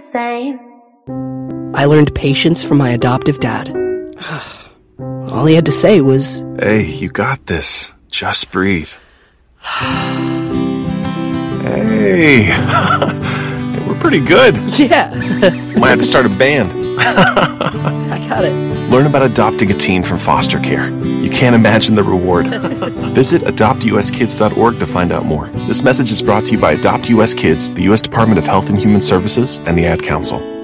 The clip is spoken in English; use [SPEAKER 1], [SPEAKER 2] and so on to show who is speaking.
[SPEAKER 1] same.
[SPEAKER 2] I learned patience from my adoptive dad. All he had to say was,
[SPEAKER 3] "Hey, you got this. Just breathe." Hey, we're pretty good.
[SPEAKER 2] yeah,
[SPEAKER 3] Might have to start a band.
[SPEAKER 2] I got it.
[SPEAKER 3] Learn about adopting a teen from foster care. You can't imagine the reward. Visit adoptuskids.org to find out more. This message is brought to you by Adopt US Kids, the U.S. Department of Health and Human Services, and the Ad Council.